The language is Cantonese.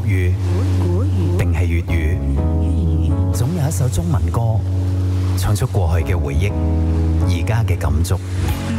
語定係粵語？總有一首中文歌唱出過去嘅回憶，而家嘅感觸。